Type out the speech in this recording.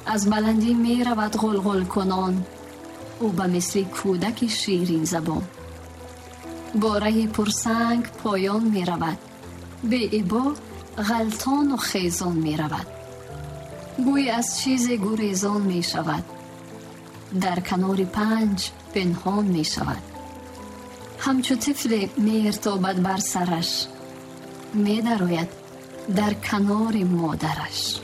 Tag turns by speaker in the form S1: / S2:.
S1: از بلندی می رود غلغل کنان، او به مثل کودک شیرین زبان. باره پرسنگ پایان می رود، به ابا غلطان و خیزان می رود. گوی از چیز گریزان می شود، در کنار پنج پنهان می شود. همچو طفل می ارتابد بر سرش، می درآید در کنار مادرش.